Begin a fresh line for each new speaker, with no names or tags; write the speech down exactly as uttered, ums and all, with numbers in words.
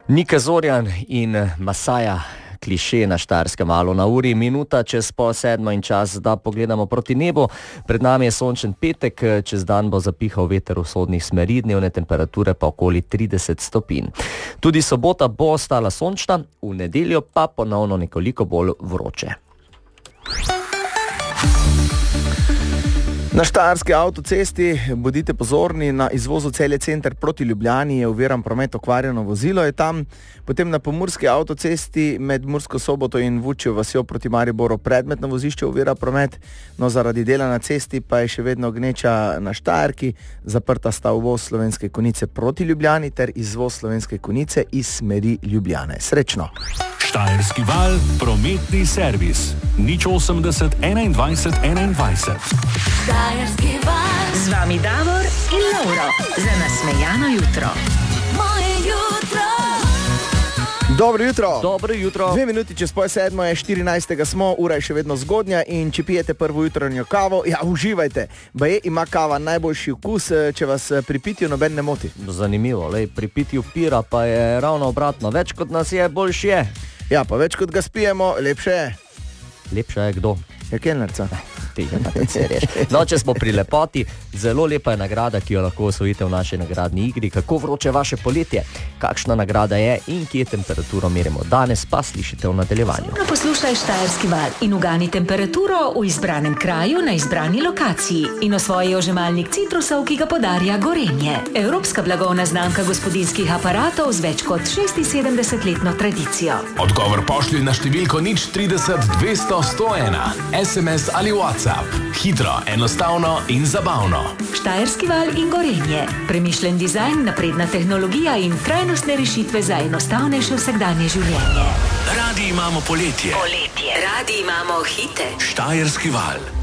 Nika Zorjan in Masaja, kliše na Štajerskem valu na uri, minuta čez pol sedmo in čas, da pogledamo proti nebu. Pred nami je sončen petek, čez dan bo zapihal veter vzhodnih smeri, dnevne temperature pa okoli trideset stopinj. Tudi sobota bo ostala sončna, v nedeljo pa ponovno nekoliko bolj vroče.
Na štajerski avtocesti bodite pozorni, na izvozu Celje center proti Ljubljani je oviran promet, okvarjeno vozilo je tam, potem na pomurski avtocesti med Mursko Soboto in Vučjo vasjo proti Mariboru predmetno vozišče ovira promet, no zaradi dela na cesti pa je še vedno gneča na Štajerki, zaprta sta uvoz Slovenske Konjice proti Ljubljani ter izvoz Slovenske Konjice iz smeri Ljubljane. Srečno!
Štajerski val, prometni servis. nič osemdeset enaindvajset enaindvajset.
Štajerski val.
Z vami Davor in Lauro. Za nasmejano jutro.
Moje jutro.
Dobro jutro.
Dobro jutro.
Dve minuti čez pol sedmo je, štirinajstega smo, ura je še vedno zgodnja in če pijete prvo jutranjo kavo, ja, uživajte. Baje ima kava najboljši vkus, če vas pri pitju noben ne moti.
Zanimivo, lej, pri pitju pira pa je ravno obratno. Več kot nas je, boljši je.
Ja, pa več kot ga spijemo, lepše je.
Lepše je kdo?
Je kelnerca.
No, če smo pri lepoti, zelo lepa je nagrada, ki jo lahko osvojite v naši nagradni igri. Kako vroče vaše poletje? Kakšna nagrada je in kje temperaturo merimo danes, pa slišite v nadaljevanju.
Poslušaj Štajerski val in ugani temperaturo v izbranem kraju na izbrani lokaciji in osvoji ožemalnik citrusov, ki ga podarja Gorenje. Evropska blagovna znamka gospodinjskih aparatov z več kot šestinsedemdesetletno tradicijo.
Odgovor pošlji na številko nič trideset dvesto sto ena. es em es ali WhatsApp. Hitro, enostavno in zabavno.
Štajerski val in Gorenje. Premišljen dizajn, napredna tehnologija in trajnostne rešitve za enostavnejše vsakdanje življenje.
Radi imamo poletje.
Poletje. Radi imamo hite.
Štajerski val.